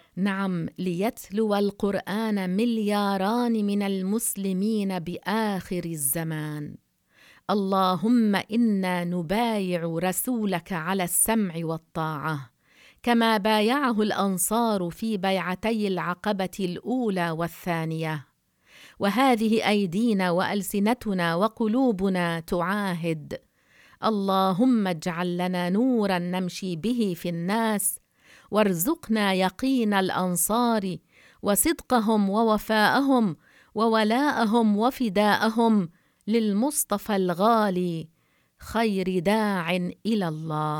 نعم، ليتلو القرآن ملياران من المسلمين بآخر الزمان. اللهم إنا نبايع رسولك على السمع والطاعة، كما بايعه الأنصار في بيعتي العقبة الأولى والثانية. وهذه أيدينا وألسنتنا وقلوبنا تعاهد. اللهم اجعل لنا نورا نمشي به في الناس، وارزقنا يقين الأنصار وصدقهم ووفاءهم وولاءهم وفداءهم للمصطفى الغالي، خير داع إلى الله.